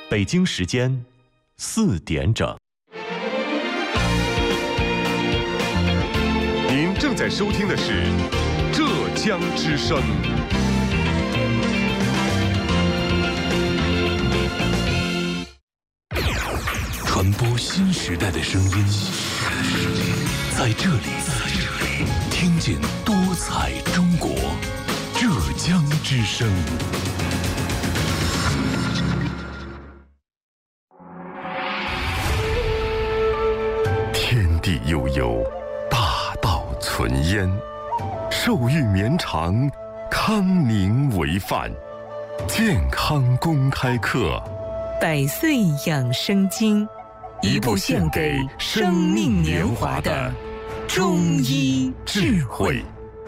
北京时间4点整。 您正在收听的是浙江之声。 传播新时代的声音，在这里听见多彩中国。浙江之声。 天地悠悠，大道存焉，寿育绵长，康宁为范。健康公开课， 百岁养生经，一部献给生命年华的中医智慧。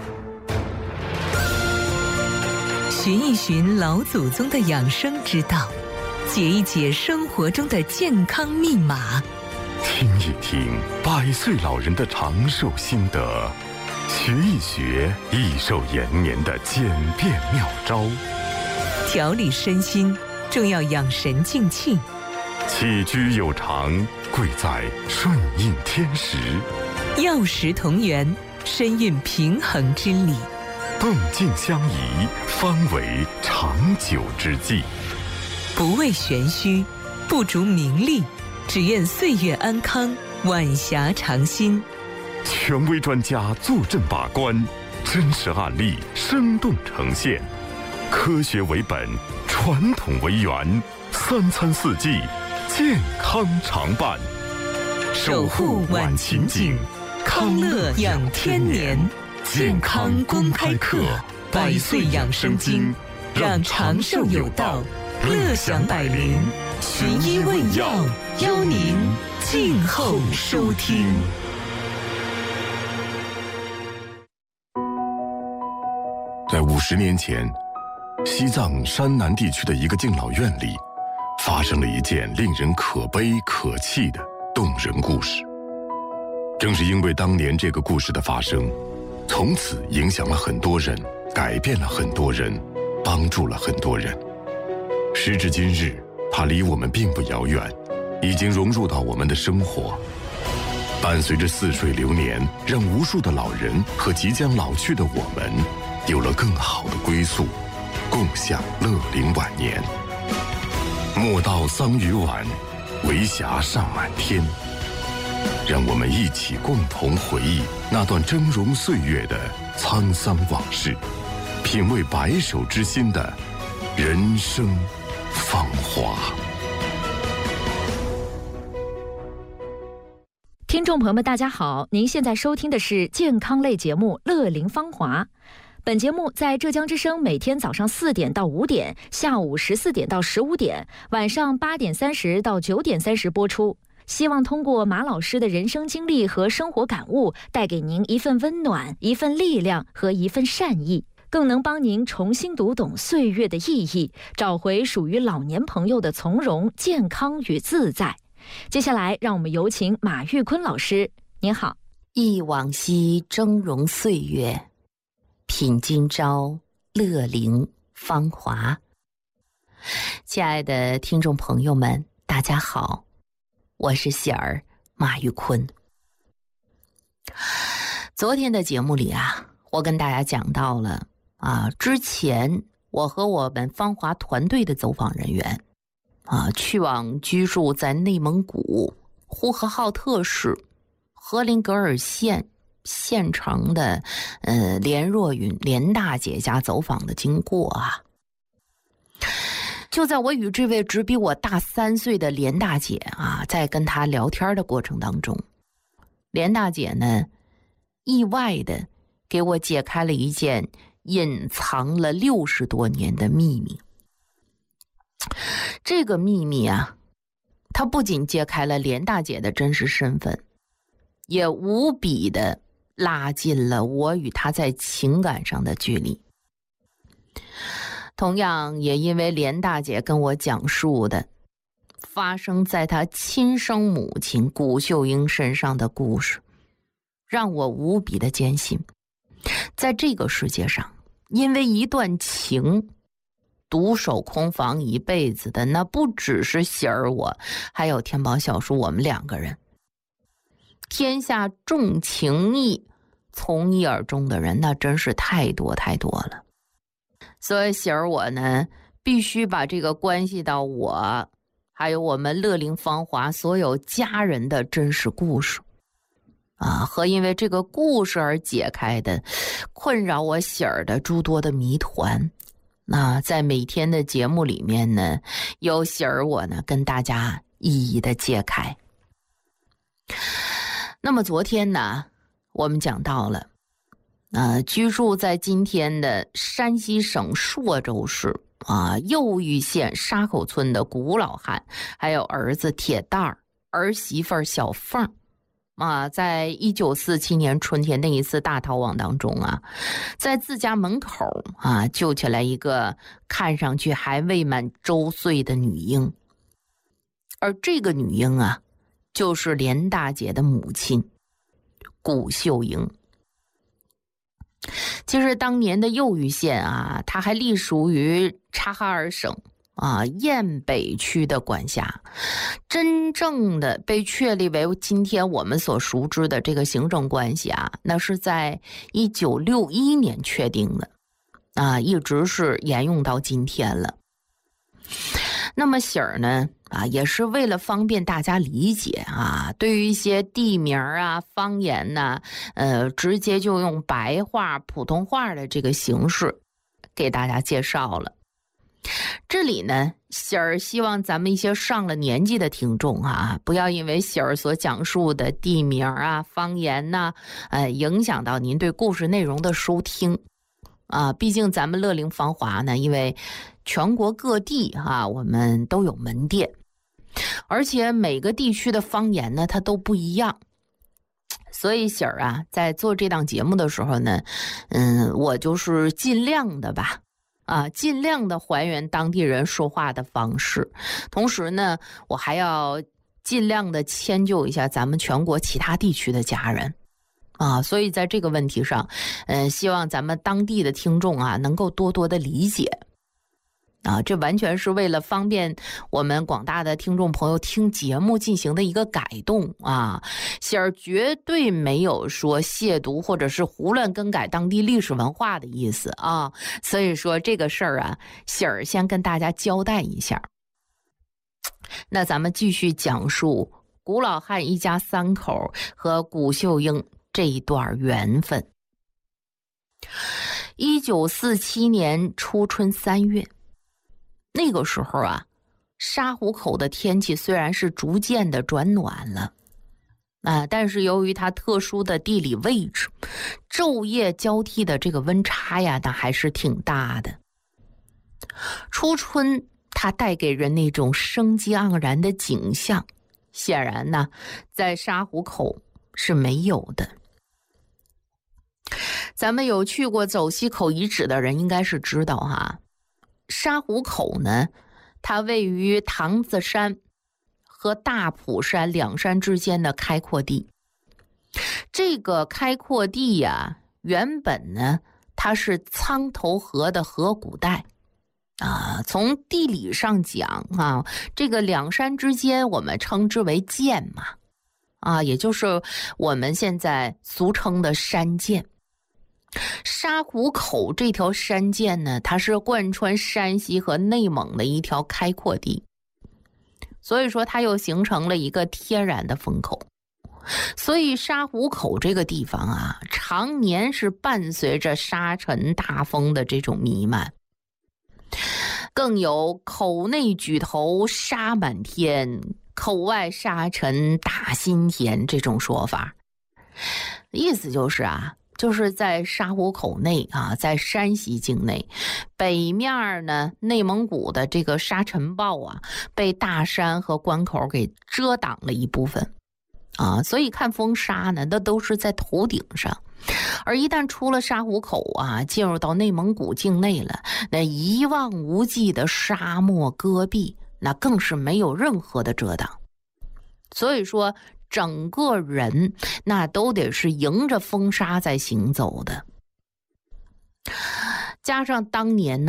寻一寻老祖宗的养生之道，解一解生活中的健康密码， 听一听100岁老人的长寿心得，学一学益寿延年的简便妙招。 调理身心，重要养神静气。 起居有常，贵在顺应天时。 药食同源，身运平衡之理。 动静相宜，方为长久之计。 不为玄虚，不逐名利，只愿岁月安康，晚霞长新。 权威专家坐镇把关，真实案例生动呈现，科学为本，传统为源，3餐4季，健康常伴。 守护晚晴景，康乐养天年。健康公开课，100岁养生经，让长寿有道，乐享百龄。寻医问药，邀您静候收听。 在50年前，西藏山南地区的一个敬老院里，发生了一件令人可悲可泣的动人故事。正是因为当年这个故事的发生，从此影响了很多人，改变了很多人，帮助了很多人。时至今日，它离我们并不遥远，已经融入到我们的生活，伴随着似水流年，让无数的老人和即将老去的我们有了更好的归宿，共享乐龄晚年。莫道桑榆晚，为霞尚满天。让我们一起共同回忆那段峥嵘岁月的沧桑往事，品味白首之心的人生芳华。 听众朋友们大家好，您现在收听的是健康类节目《乐龄芳华》。本节目在浙江之声每天早上4点到5点，下午14点到15点，晚上8点30到9点30播出。希望通过马老师的人生经历和生活感悟，带给您一份温暖、一份力量和一份善意，更能帮您重新读懂岁月的意义，找回属于老年朋友的从容、健康与自在。接下来，让我们有请马玉坤老师。您好。 忆往昔峥嵘岁月，品今朝乐龄芳华。亲爱的听众朋友们，大家好，我是喜儿马玉坤。昨天的节目里我跟大家讲到了之前我和我们芳华团队的走访人员去往居住在内蒙古呼和浩特市和林格尔县县城的连若云连大姐家走访的经过就在我与这位只比我大3岁的连大姐在跟她聊天的过程当中，连大姐呢意外的给我解开了一件隐藏了60多年的秘密。这个秘密它不仅揭开了连大姐的真实身份，也无比的拉近了我与她在情感上的距离。同样也因为连大姐跟我讲述的发生在她亲生母亲谷秀英身上的故事，让我无比的坚信，在这个世界上，因为一段情， 独守空房一辈子的，那不只是喜儿我，还有天宝小叔我们2个人。天下重情义从一而终的人，那真是太多太多了。所以喜儿我呢，必须把这个关系到我还有我们乐龄芳华所有家人的真实故事和因为这个故事而解开的困扰我喜儿的诸多的谜团，那在每天的节目里面呢，由喜儿我呢跟大家一一的揭开。那么昨天呢，我们讲到了居住在今天的山西省朔州市右峪县沙口村的古老汉，还有儿子铁蛋儿、儿媳妇小凤在1947年春天那一次大逃亡当中在自家门口救起来一个看上去还未满周岁的女婴，而这个女婴就是连大姐的母亲古秀英。其实当年的右峪县它还隶属于察哈尔省堰北区的管辖，真正的被确立为今天我们所熟知的这个行政关系那是在1961年确定的一直是沿用到今天了。那么喜儿呢也是为了方便大家理解对于一些地名方言直接就用白话普通话的这个形式给大家介绍了。这里呢，喜儿希望咱们一些上了年纪的听众不要因为喜儿所讲述的地名方言影响到您对故事内容的收听毕竟咱们乐龄芳华呢，因为全国各地我们都有门店，而且每个地区的方言呢它都不一样，所以喜儿在做这档节目的时候呢我就是尽量的吧尽量的还原当地人说话的方式，同时呢我还要尽量的迁就一下咱们全国其他地区的家人所以在这个问题上希望咱们当地的听众能够多多的理解这完全是为了方便我们广大的听众朋友听节目进行的一个改动喜儿绝对没有说亵渎或者是胡乱更改当地历史文化的意思所以说这个事儿喜儿先跟大家交代一下。那咱们继续讲述古老汉一家3口和古秀英这一段缘分。1947年初春3月，那个时候沙湖口的天气虽然是逐渐的转暖了但是由于它特殊的地理位置，昼夜交替的这个温差那还是挺大的。初春它带给人那种生机盎然的景象，显然呢在沙湖口是没有的。咱们有去过走西口遗址的人应该是知道沙湖口呢，它位于塘子山和大埔山2山之间的开阔地。这个开阔地原本呢它是苍头河的河谷带从地理上讲这个2山之间我们称之为涧嘛也就是我们现在俗称的山涧。沙湖口这条山涧呢，它是贯穿山西和内蒙的一条开阔地，所以说它又形成了一个天然的风口。所以沙湖口这个地方常年是伴随着沙尘大风的这种弥漫，更有口内举头沙满天，口外沙尘打心田这种说法。意思就是在沙湖口内在山西境内，北面呢内蒙古的这个沙尘暴被大山和关口给遮挡了一部分所以看风沙呢那都是在头顶上，而一旦出了沙湖口进入到内蒙古境内了，那一望无际的沙漠戈壁那更是没有任何的遮挡，所以说整个人那都得是迎着风沙在行走的。加上当年呢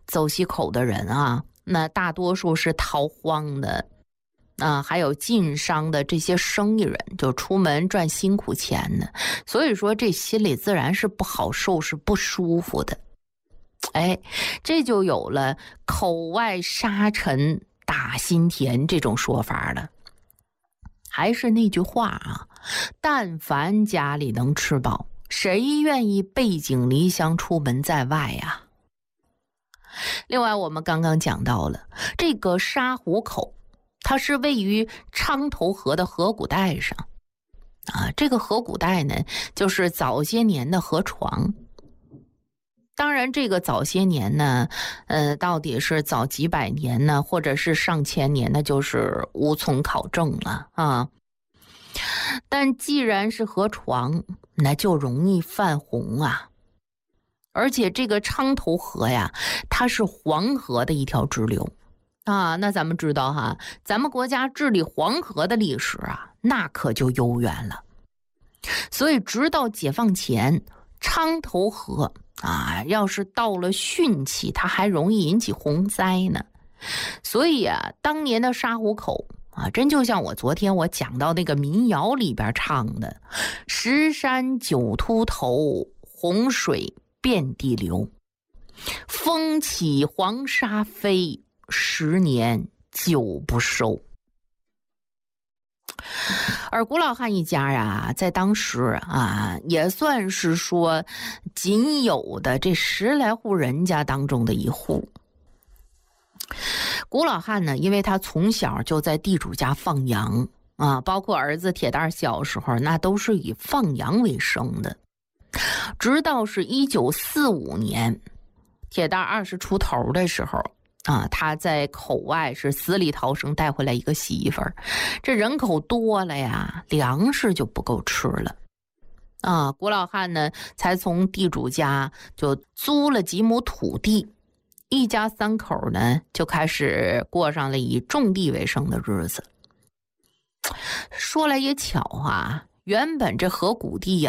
走西口的人啊，那大多数是逃荒的还有晋商的这些生意人，就出门赚辛苦钱的，所以说这心里自然是不好受，是不舒服的。这就有了口外沙尘打心田这种说法了。还是那句话啊，但凡家里能吃饱，谁愿意背井离乡出门在外呀？另外我们刚刚讲到了这个沙湖口，它是位于昌头河的河谷带上这个河谷带呢，就是早些年的河床。当然这个早些年呢到底是早几百年呢，或者是上千年呢，就是无从考证了但既然是河床，那就容易泛洪而且这个昌头河呀，它是黄河的一条支流那咱们知道咱们国家治理黄河的历史那可就悠远了。所以直到解放前，昌头河要是到了汛期，它还容易引起洪灾呢。所以当年的沙湖口真就像昨天我讲到那个民谣里边唱的“10山9秃头，洪水遍地流，风起黄沙飞，10年久不收”。而古老汉一家在当时也算是说仅有的这10来户人家当中的一户。古老汉呢，因为他从小就在地主家放羊包括儿子铁蛋小时候那都是以放羊为生的。直到是1945年，铁蛋20出头的时候他在口外是死里逃生带回来一个媳妇儿，这人口多了呀，粮食就不够吃了古老汉呢才从地主家就租了几亩土地，一家3口呢就开始过上了以种地为生的日子。说来也巧原本这河谷地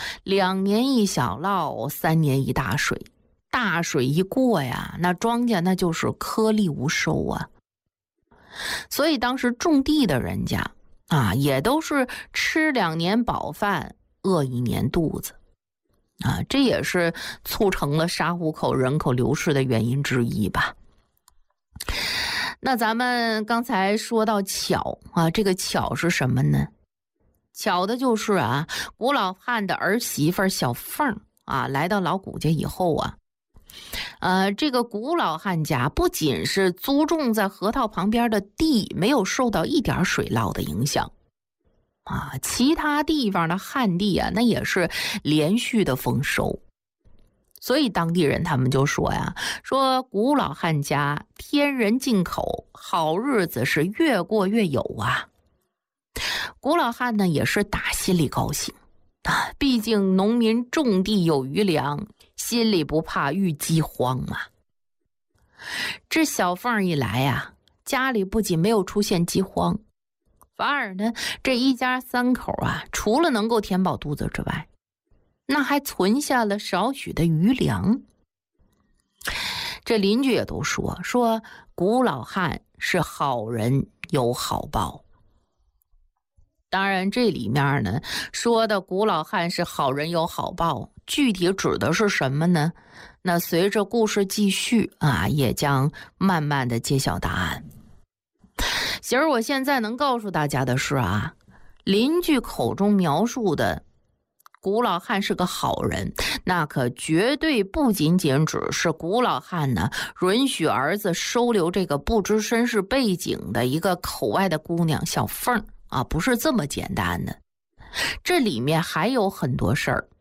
2年一小涝，3年一大水，大水一过呀，那庄稼那就是颗粒无收所以当时种地的人家也都是吃2年饱饭，饿1年肚子这也是促成了沙湖口人口流失的原因之一吧。那咱们刚才说到巧这个巧是什么呢？巧的就是古老汉的儿媳妇小凤来到老谷家以后这个古老汉家不仅是租种在河套旁边的地没有受到一点水涝的影响其他地方的旱地那也是连续的丰收。所以当地人他们就说说古老汉家天人进口，好日子是越过越有古老汉呢也是打心里高兴毕竟农民种地有余粮，心里不怕遇饥荒这小凤一来家里不仅没有出现饥荒，反而呢这一家3口除了能够填饱肚子之外，那还存下了少许的余粮。这邻居也都说古老汉是好人有好报。当然这里面呢说的古老汉是好人有好报，具体指的是什么呢？那随着故事继续也将慢慢的揭晓答案。其实我现在能告诉大家的是邻居口中描述的古老汉是个好人，那可绝对不仅仅只是古老汉呢允许儿子收留这个不知身世背景的一个口外的姑娘小凤不是这么简单的。这里面还有很多事儿